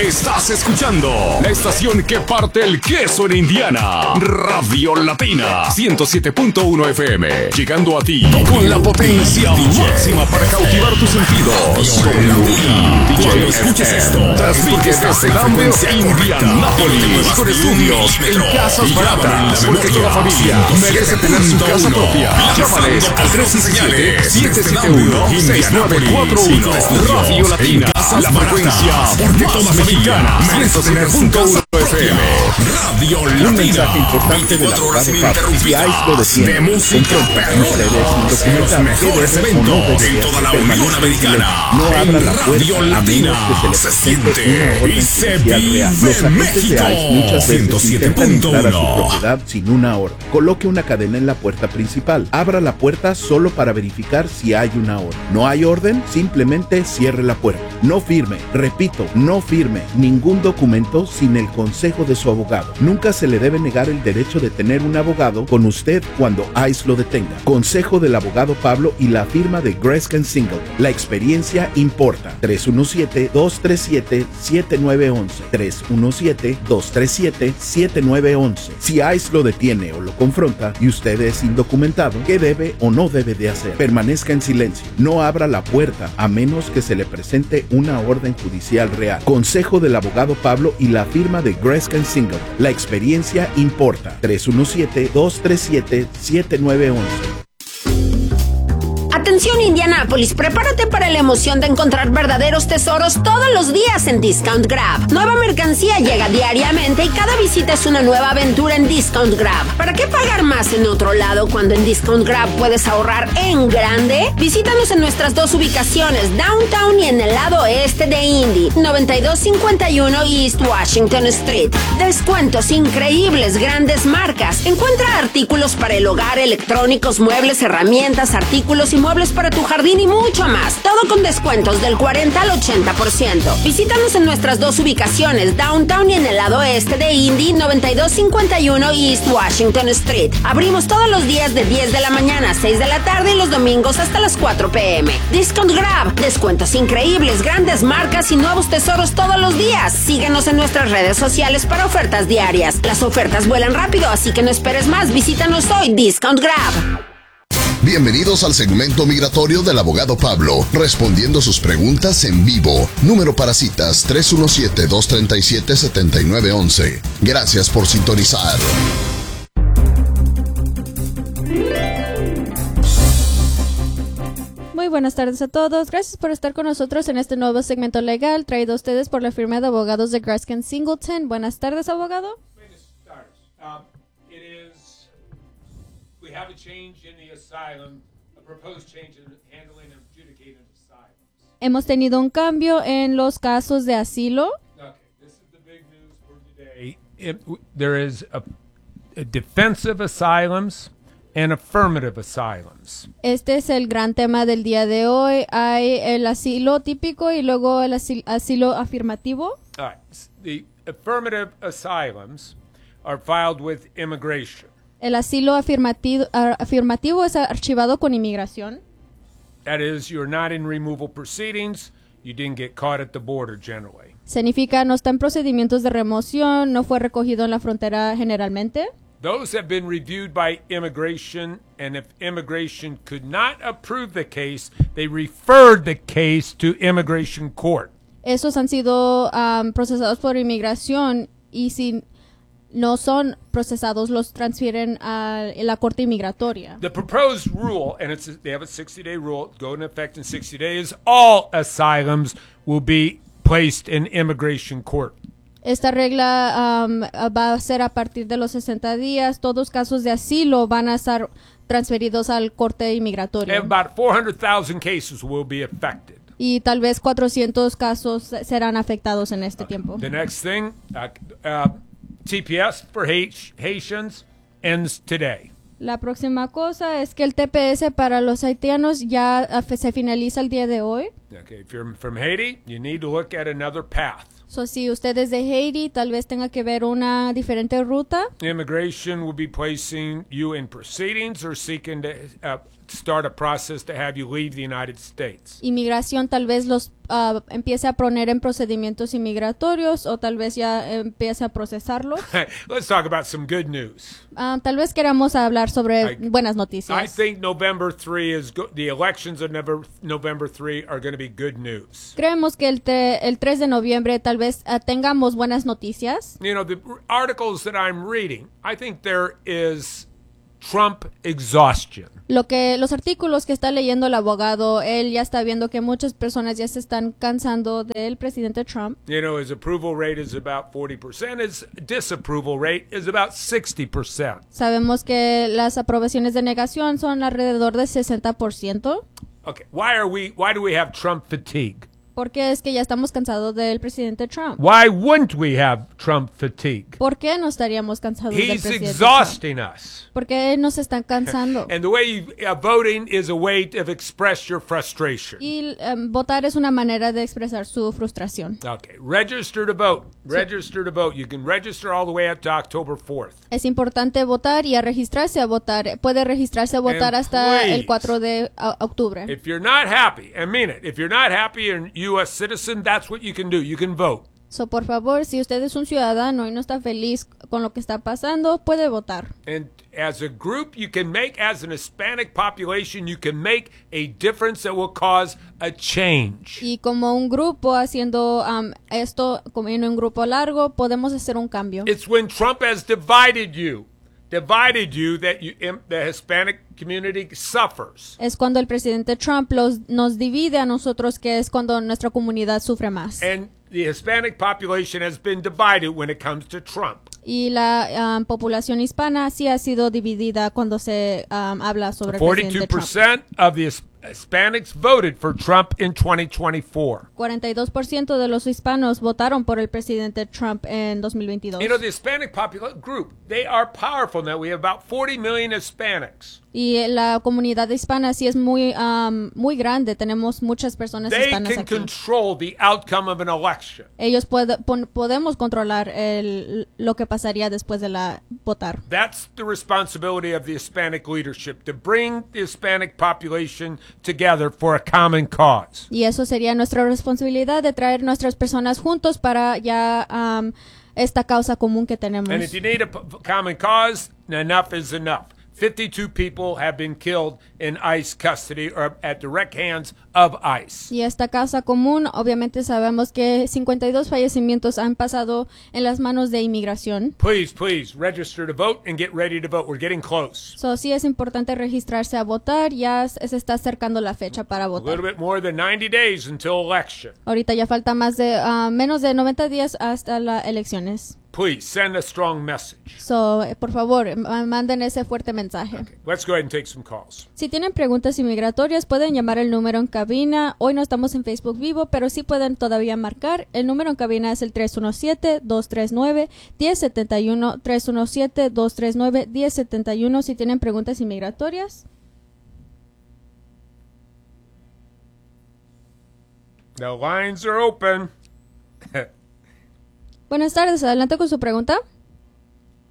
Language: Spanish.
Estás escuchando la estación que parte el queso en Indiana. Radio Latina 107.1 FM. Llegando a ti con la potencia máxima para cautivar tus sentidos. Cuando escuches esto, transmite desde Danville, Indianápolis. Con estudios en casas baratas. Porque toda familia merece tener su casa propia. Llámales al 317-771-6941. Radio Latina, la frecuencia porque toda mexicana merece tener .1 FM. Radio Latina. Un mensaje importante del abogado Pablo. Si ICE lo detiene, de música, perros, los mejores eventos en toda la Unión Americana. No abra la Radio puerta Latina se siente y se vive México. Muchas veces intentan entrar a su 107.1. propiedad sin una orden. Coloque una cadena en la puerta principal. Abra la puerta solo para verificar si hay una orden. ¿No hay orden? Simplemente cierre la puerta. No firme, repito, no firme ningún documento sin el consejo de su abogado. Nunca se le debe negar el derecho de tener un abogado con usted cuando ICE lo detenga. Consejo del abogado Pablo y la firma de Greskin Single. La experiencia importa. 317-237-7911. 317-237-7911. Si ICE lo detiene o lo confronta y usted es indocumentado, ¿qué debe o no debe de hacer? Permanezca en silencio. No abra la puerta a menos que se le presente una orden judicial real. Consejo del abogado Pablo y la firma de Greskin Single. La experiencia importa. 317-237-7911. Atención Indianápolis, prepárate para la emoción de encontrar verdaderos tesoros todos los días en Discount Grab. Nueva mercancía llega diariamente y cada visita es una nueva aventura en Discount Grab. ¿Para qué pagar más en otro lado cuando en Discount Grab puedes ahorrar en grande? Visítanos en nuestras dos ubicaciones, Downtown y en el lado oeste de Indy, 9251 East Washington Street. Descuentos increíbles, grandes marcas. Encuentra artículos para el hogar, electrónicos, muebles, herramientas, artículos y muebles para tu jardín y mucho más. Todo con descuentos del 40 al 80%. Visítanos en nuestras dos ubicaciones, Downtown y en el lado este de Indy, 9251 East Washington Street. Abrimos todos los días de 10 de la mañana a 6 de la tarde y los domingos hasta las 4 p.m. Discount Grab, descuentos increíbles, grandes marcas y nuevos tesoros todos los días. Síguenos en nuestras redes sociales para ofertas diarias. Las ofertas vuelan rápido, así que no esperes más. Visítanos hoy, Discount Grab. Bienvenidos al segmento migratorio del abogado Pablo, respondiendo sus preguntas en vivo. Número para citas 317-237-7911. Gracias por sintonizar. Muy buenas tardes a todos. Gracias por estar con nosotros en este nuevo segmento legal traído a ustedes por la firma de abogados de Greskin Singleton. Buenas tardes, abogado. We have a change in the asylum, a proposed change in handling of adjudicated asylums. Hemos tenido un cambio en los casos de asilo. Okay, this is the big news for today. There is a defensive asylums and affirmative asylums. Este es el gran tema del día de hoy. Hay el asilo típico y luego el asilo afirmativo. All right. The affirmative asylums are filed with immigration. El asilo afirmativo es archivado con inmigración. That is, you're not in removal proceedings. You didn't get caught at the border generally. Significa no está en procedimientos de remoción, no fue recogido en la frontera generalmente. Those have been reviewed by immigration, and if immigration could not approve the case, they referred the case to immigration court. Esos han sido procesados por inmigración y si no son procesados, los transfieren a la corte inmigratoria. The proposed rule, and they have a 60-day rule, go into effect in 60 days, all asylums will be placed in immigration court. Esta regla va a ser a partir de los 60 días. Todos casos de asilo van a estar transferidos al corte inmigratorio. And about 400,000 cases will be affected. Y tal vez 400 casos serán afectados en este tiempo. The next thing, TPS for Haitians ends today. La próxima cosa es que el TPS para los haitianos ya se finaliza el día de hoy. Okay, if you're from Haiti, you need to look at another path. So, si usted es de Haití, tal vez tenga que ver una diferente ruta. Immigration will be placing you in proceedings or seeking to start a process to have you leave the United States. Inmigración tal vez los empiece a poner en procedimientos inmigratorios o tal vez ya empiece a procesarlos. Let's talk about some good news. Tal vez queramos hablar sobre buenas I noticias. think November 3 is the elections of November 3 are going to be good news. Creemos que el 3 de noviembre tal vez tengamos buenas noticias. You know, the articles that I'm reading, I think there is Trump exhaustion. Los artículos que está leyendo el abogado, él ya está viendo que muchas personas ya se están cansando del presidente Trump. You know, his approval rate is about 40%. His disapproval rate is about 60%. Sabemos que las aprobaciones de negación son alrededor de 60%. Okay, why do we have Trump fatigue? ¿Por qué es que ya estamos cansados del presidente Trump? Why wouldn't we have Trump fatigue? ¿Por qué no estaríamos cansados del He's presidente exhausting Trump? us. ¿Por qué nos están cansando? And the way voting is a way to express your frustration. Y votar es una manera de expresar su frustración. Okay, register to vote. Register to vote. You can register all the way up to October 4th. Es importante votar y a registrarse a votar. Puede registrarse a votar And hasta please, el 4 de octubre. If you're not happy, I mean it, if you're not happy and U.S. citizen, that's what you can do. You can vote. So, por favor, si usted es un ciudadano y no está feliz con lo que está pasando, puede votar. And as a group, you can make, as an Hispanic population, you can make a difference that will cause a change. Y como un grupo haciendo esto, como en un grupo largo, podemos hacer un cambio. It's when Trump has divided you that the Hispanic community suffers. Es cuando el presidente Trump nos divide a nosotros, que es cuando nuestra comunidad sufre más. And the Hispanic population has been divided when it comes to Trump. Y la población hispana sí ha sido dividida cuando se habla sobre el presidente Trump. 42% of the Hispanics voted for Trump in 2024. 42% de los hispanos votaron por el presidente Trump en 2022. You know, the Hispanic group, they are powerful now. We have about 40 million Hispanics. Y la comunidad hispana sí es muy grande. Tenemos muchas personas They hispanas can aquí. control the outcome of an election. Ellos podemos controlar lo que pasaría después de votar. That's the responsibility of the Hispanic leadership, to bring the Hispanic population together for a common cause. Y eso sería nuestra responsabilidad, de traer nuestras personas juntos para ya esta causa común que tenemos. And if you need a common cause, enough is enough. 52 people have been killed in ICE custody or at direct hands of ICE. Y esta causa común, obviamente sabemos que 52 fallecimientos han pasado en las manos de inmigración. Please register to vote and get ready to vote. We're getting close. So, sí es importante registrarse a votar. Ya se está acercando la fecha para A votar. little bit more than 90 days until election. Ahorita ya falta menos de 90 días hasta las elecciones. Please send a strong message. So, por favor, manden ese fuerte mensaje. Okay, let's go ahead and take some calls. Si tienen preguntas inmigratorias, pueden llamar el número en cabina. Hoy no estamos en Facebook Vivo, pero sí pueden todavía marcar. El número en cabina es el 317-239-1071. 317-239-1071 si tienen preguntas inmigratorias. The lines are open. Buenas tardes, adelante con su pregunta.